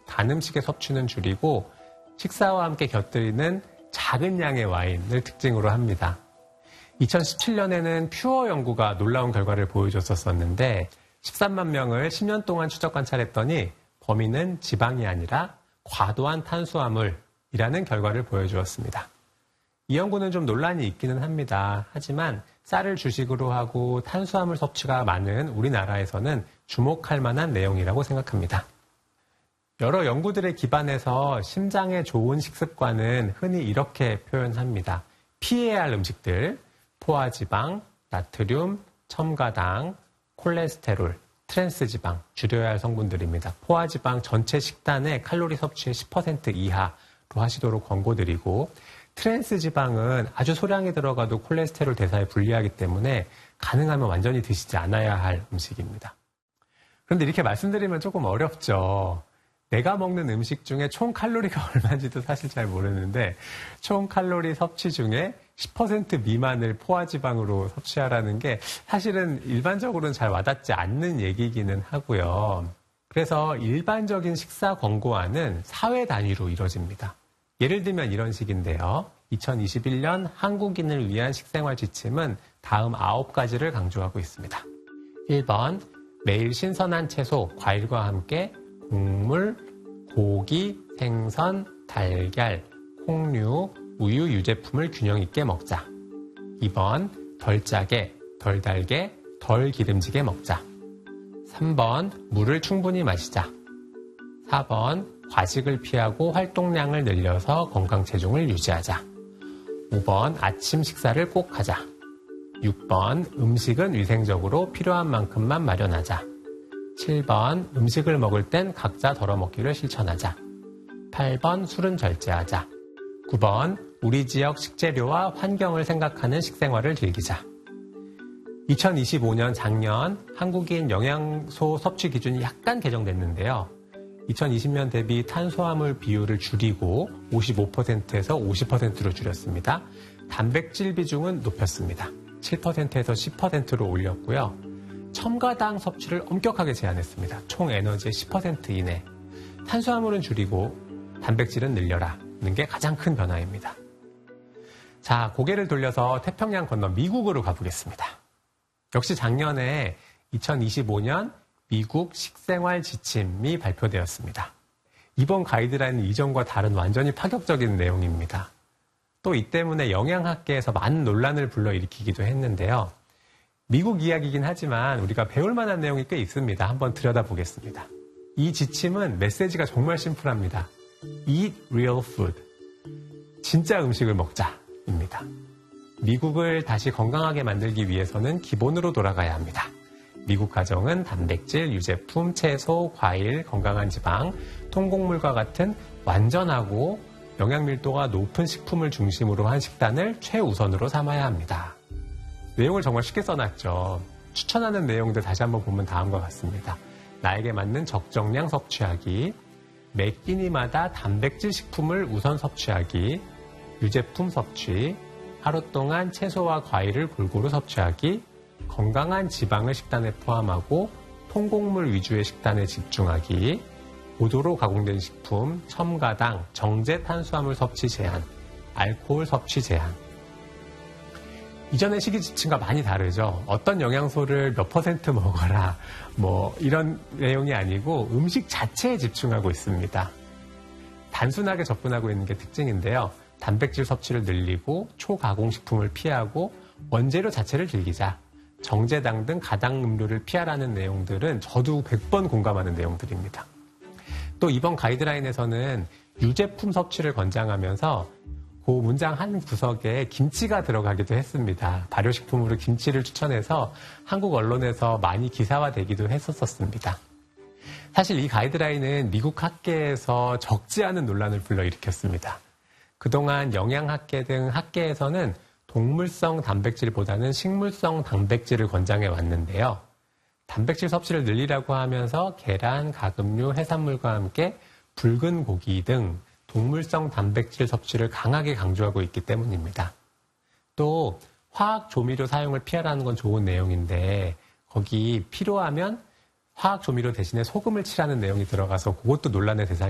단 음식의 섭취는 줄이고 식사와 함께 곁들이는 작은 양의 와인을 특징으로 합니다. 2017년에는 퓨어 연구가 놀라운 결과를 보여줬었는데 13만 명을 10년 동안 추적 관찰했더니 범인은 지방이 아니라 과도한 탄수화물이라는 결과를 보여주었습니다. 이 연구는 좀 논란이 있기는 합니다. 하지만 쌀을 주식으로 하고 탄수화물 섭취가 많은 우리나라에서는 주목할 만한 내용이라고 생각합니다. 여러 연구들에 기반해서 심장에 좋은 식습관은 흔히 이렇게 표현합니다. 피해야 할 음식들, 포화지방, 나트륨, 첨가당, 콜레스테롤, 트랜스지방, 줄여야 할 성분들입니다. 포화지방 전체 식단의 칼로리 섭취의 10% 이하로 하시도록 권고드리고 트랜스지방은 아주 소량이 들어가도 콜레스테롤 대사에 불리하기 때문에 가능하면 완전히 드시지 않아야 할 음식입니다. 그런데 이렇게 말씀드리면 조금 어렵죠. 내가 먹는 음식 중에 총 칼로리가 얼마인지도 사실 잘 모르는데 총 칼로리 섭취 중에 10% 미만을 포화지방으로 섭취하라는 게 사실은 일반적으로는 잘 와닿지 않는 얘기이기는 하고요. 그래서 일반적인 식사 권고안은 사회 단위로 이루어집니다. 예를 들면 이런 식인데요. 2021년 한국인을 위한 식생활 지침은 다음 9가지를 강조하고 있습니다. 1번, 매일 신선한 채소, 과일과 함께 곡물, 고기, 생선, 달걀, 콩류, 우유, 유제품을 균형 있게 먹자. 2번, 덜 짜게, 덜 달게, 덜 기름지게 먹자. 3번, 물을 충분히 마시자. 4번, 과식을 피하고 활동량을 늘려서 건강 체중을 유지하자. 5번, 아침 식사를 꼭 하자. 6번, 음식은 위생적으로 필요한 만큼만 마련하자. 7번, 음식을 먹을 땐 각자 덜어먹기를 실천하자. 8번, 술은 절제하자. 9번, 우리 지역 식재료와 환경을 생각하는 식생활을 즐기자. 2025년 작년 한국인 영양소 섭취 기준이 약간 개정됐는데요. 2020년 대비 탄수화물 비율을 줄이고 55%에서 50%로 줄였습니다. 단백질 비중은 높였습니다. 7%에서 10%로 올렸고요. 첨가당 섭취를 엄격하게 제한했습니다. 총 에너지의 10% 이내. 탄수화물은 줄이고 단백질은 늘려라는 게 가장 큰 변화입니다. 자, 고개를 돌려서 태평양 건너 미국으로 가보겠습니다. 역시 작년에 2025년 미국 식생활 지침이 발표되었습니다. 이번 가이드라인은 이전과 다른 완전히 파격적인 내용입니다. 또 이 때문에 영양학계에서 많은 논란을 불러일으키기도 했는데요. 미국 이야기이긴 하지만 우리가 배울 만한 내용이 꽤 있습니다. 한번 들여다보겠습니다. 이 지침은 메시지가 정말 심플합니다. Eat real food. 진짜 음식을 먹자입니다. 미국을 다시 건강하게 만들기 위해서는 기본으로 돌아가야 합니다. 미국 가정은 단백질, 유제품, 채소, 과일, 건강한 지방, 통곡물과 같은 완전하고 영양 밀도가 높은 식품을 중심으로 한 식단을 최우선으로 삼아야 합니다. 내용을 정말 쉽게 써놨죠. 추천하는 내용들 다시 한번 보면 다음과 같습니다. 나에게 맞는 적정량 섭취하기, 매 끼니마다 단백질 식품을 우선 섭취하기, 유제품 섭취, 하루 동안 채소와 과일을 골고루 섭취하기, 건강한 지방을 식단에 포함하고 통곡물 위주의 식단에 집중하기, 고도로 가공된 식품, 첨가당, 정제 탄수화물 섭취 제한, 알코올 섭취 제한. 이전의 식이 지침과 많이 다르죠. 어떤 영양소를 몇 % 먹어라, 이런 내용이 아니고 음식 자체에 집중하고 있습니다. 단순하게 접근하고 있는 게 특징인데요. 단백질 섭취를 늘리고 초가공식품을 피하고 원재료 자체를 즐기자. 정제당 등 가당 음료를 피하라는 내용들은 저도 100번 공감하는 내용들입니다. 또 이번 가이드라인에서는 유제품 섭취를 권장하면서 그 문장 한 구석에 김치가 들어가기도 했습니다. 발효식품으로 김치를 추천해서 한국 언론에서 많이 기사화되기도 했었습니다. 사실 이 가이드라인은 미국 학계에서 적지 않은 논란을 불러일으켰습니다. 그동안 영양학계 등 학계에서는 동물성 단백질보다는 식물성 단백질을 권장해 왔는데요. 단백질 섭취를 늘리라고 하면서 계란, 가금류, 해산물과 함께 붉은 고기 등 동물성 단백질 섭취를 강하게 강조하고 있기 때문입니다. 또 화학 조미료 사용을 피하라는 건 좋은 내용인데 거기 필요하면 화학 조미료 대신에 소금을 칠하는 내용이 들어가서 그것도 논란의 대상이